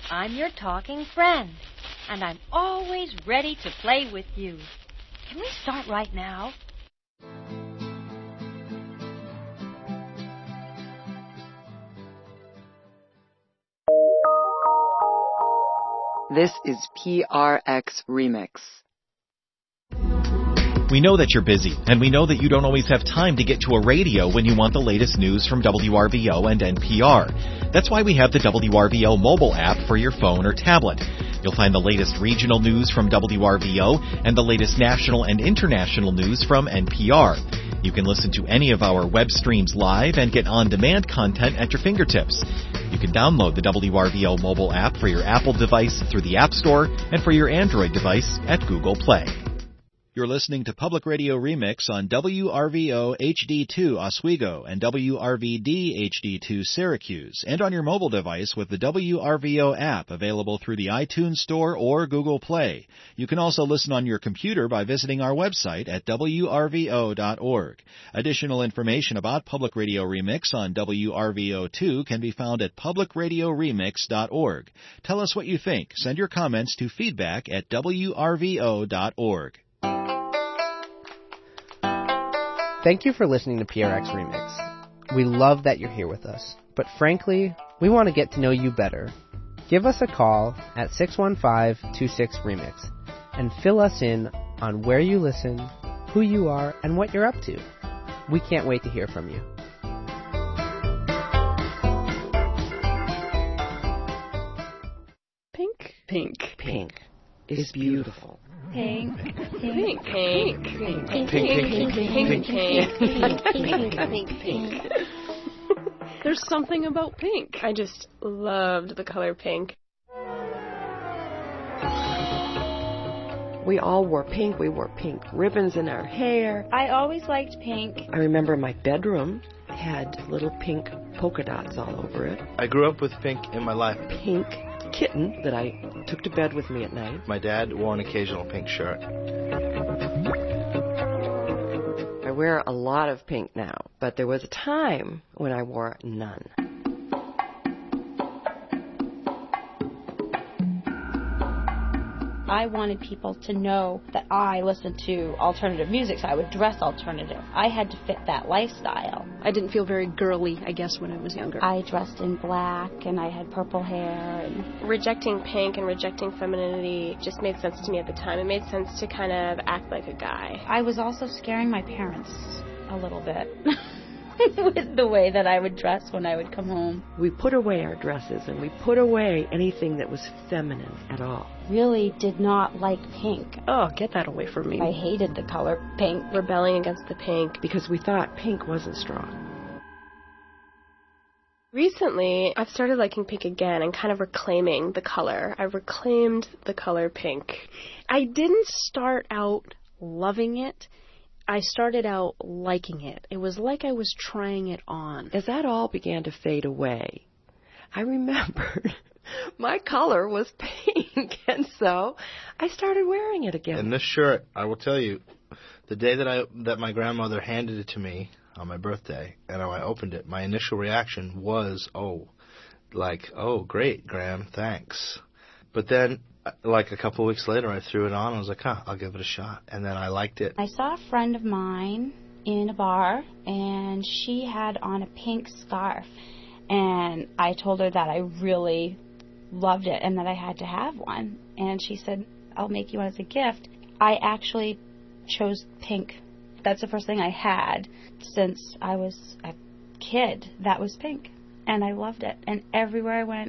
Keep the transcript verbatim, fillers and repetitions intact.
I'm your talking friend, and I'm always ready to play with you. Can we start right now? This is P R X Remix. We know that you're busy, and we know that you don't always have time to get to a radio when you want the latest news from W R V O and N P R. That's why we have the W R V O mobile app for your phone or tablet. You'll find the latest regional news from W R V O and the latest national and international news from N P R. You can listen to any of our web streams live and get on-demand content at your fingertips. You can download the W R V O mobile app for your Apple device through the App Store and for your Android device at Google Play. You're listening to Public Radio Remix on W R V O H D two Oswego and W R V D H D two Syracuse, and on your mobile device with the W R V O app available through the iTunes Store or Google Play. You can also listen on your computer by visiting our website at W R V O dot org. Additional information about Public Radio Remix on W R V O two can be found at public radio remix dot org. Tell us what you think. Send your comments to feedback at W R V O dot org. Thank you for listening to P R X Remix. We love that you're here with us, but frankly, we want to get to know you better. Give us a call at six one five, two six, remix and fill us in on where you listen, who you are, and what you're up to. We can't wait to hear from you. Pink. Pink. Pink is beautiful. Pink. Pink. Pink. Pink. Pink. Pink. Pink. Pink. Pink. Pink. Pink. Pink. There's something about pink. I just loved the color pink. We all wore pink. We wore pink ribbons in our hair. I always liked pink. I remember my bedroom had little pink polka dots all over it. I grew up with pink in my life. Pink kitten that I took to bed with me at night. My dad wore an occasional pink shirt. I wear a lot of pink now, but there was a time when I wore none. I wanted people to know that I listened to alternative music, so I would dress alternative. I had to fit that lifestyle. I didn't feel very girly, I guess, when I was younger. I dressed in black, and I had purple hair. And rejecting pink and rejecting femininity just made sense to me at the time. It made sense to kind of act like a guy. I was also scaring my parents a little bit. With the way that I would dress when I would come home. We put away our dresses and we put away anything that was feminine at all. Really did not like pink. Oh, get that away from me. I hated the color pink. Rebelling against the pink. Because we thought pink wasn't strong. Recently, I've started liking pink again and kind of reclaiming the color. I reclaimed the color pink. I didn't start out loving it. I started out liking it. It was like I was trying it on. As that all began to fade away, I remembered my color was pink, and so I started wearing it again. And this shirt, I will tell you, the day that I that my grandmother handed it to me on my birthday, and I opened it, my initial reaction was, oh, like, oh, great, Gram, thanks. But then, like a couple of weeks later, I threw it on. I was like, huh, I'll give it a shot. And then I liked it. I saw a friend of mine in a bar, and she had on a pink scarf. And I told her that I really loved it and that I had to have one. And she said, I'll make you one as a gift. I actually chose pink. That's the first thing I had since I was a kid. That was pink. And I loved it. And everywhere I went,